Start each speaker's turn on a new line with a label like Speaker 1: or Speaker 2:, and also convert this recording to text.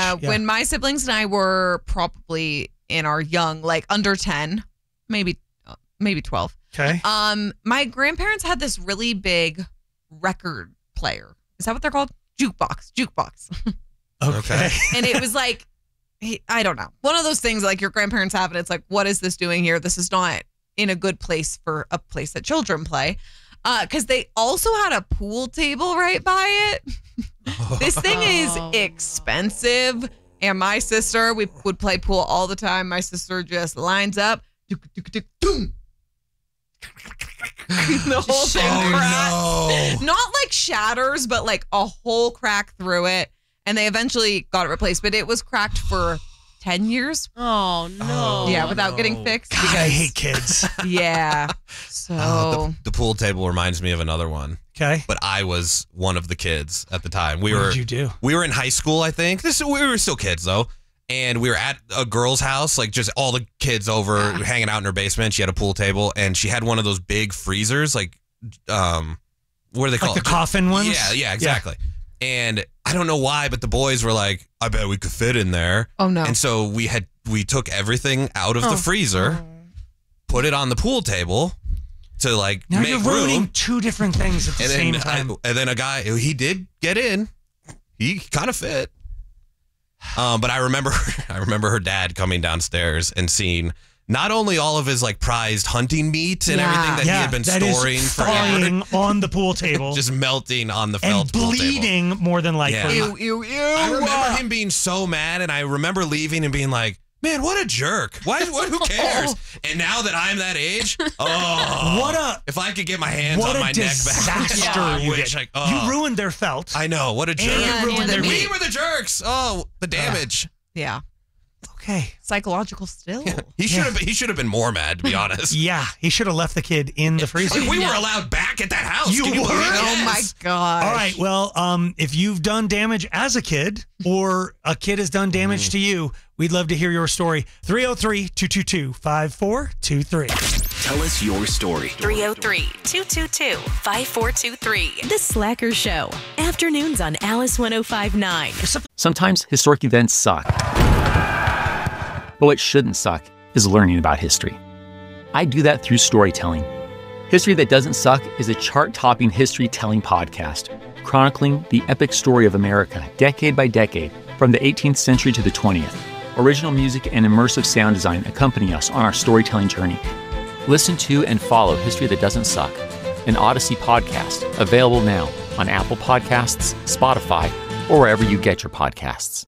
Speaker 1: When my siblings and I were probably in our young, like under 10, maybe 12.
Speaker 2: Okay.
Speaker 1: My grandparents had this really big record player. Is that what they're called? Jukebox.
Speaker 2: Okay.
Speaker 1: And it was like, I don't know. One of those things like your grandparents have, and it's like, what is this doing here? This is not in a good place for a place that children play. Because they also had a pool table right by it. This thing is expensive. And my sister, we would play pool all the time. My sister just lines up. The whole thing cracks. Not like shatters, but like a whole crack through it. And they eventually got it replaced. But it was cracked for 10 years.
Speaker 3: Oh, no.
Speaker 1: Yeah, without getting fixed.
Speaker 2: God, I hate kids.
Speaker 1: Yeah. So.
Speaker 4: The pool table reminds me of another one.
Speaker 2: Okay.
Speaker 4: But I was one of the kids at the time.
Speaker 2: What did you do?
Speaker 4: We were in high school, I think. We were still kids, though. And we were at a girl's house, like just all the kids over hanging out in her basement. She had a pool table, and she had one of those big freezers, like, what are they called?
Speaker 2: Like the coffin ones?
Speaker 4: Yeah, exactly. Yeah. And I don't know why, but the boys were like, I bet we could fit in there.
Speaker 1: Oh, no.
Speaker 4: And so we took everything out of the freezer, put it on the pool table to like
Speaker 2: now
Speaker 4: make
Speaker 2: you're ruining
Speaker 4: room.
Speaker 2: two different things at the same time.
Speaker 4: And then a guy, he did get in. He kind of fit. But I remember her dad coming downstairs and seeing not only all of his like prized hunting meat and everything that he had been storing
Speaker 2: forever on the pool table,
Speaker 4: just melting on the felt pool table,
Speaker 2: bleeding more than likely.
Speaker 1: Ew.
Speaker 4: I remember him being so mad, and I remember leaving and being like, "Man, what a jerk! Who cares?" And now that I'm that age, if I could get my hands on my neck back, I wish
Speaker 2: you ruined their felt.
Speaker 4: I know, what a jerk! We were the jerks. Oh, the damage.
Speaker 1: Yeah.
Speaker 2: Okay.
Speaker 1: Psychological still.
Speaker 4: Yeah. He should have been more mad, to be honest.
Speaker 2: Yeah, he should have left the kid in the freezer.
Speaker 4: Like we were allowed back at that house.
Speaker 2: You were?
Speaker 1: Oh my God.
Speaker 2: All right. Well, if you've done damage as a kid or a kid has done damage to you, we'd love to hear your story. 303-222-5423.
Speaker 5: Tell us your story.
Speaker 6: 303-222-5423. The Slacker Show. Afternoons on Alice 105.9.
Speaker 7: Sometimes historic events suck. But what shouldn't suck is learning about history. I do that through storytelling. History That Doesn't Suck is a chart-topping history-telling podcast, chronicling the epic story of America decade by decade, from the 18th century to the 20th. Original music and immersive sound design accompany us on our storytelling journey. Listen to and follow History That Doesn't Suck, an Odyssey podcast, available now on Apple Podcasts, Spotify, or wherever you get your podcasts.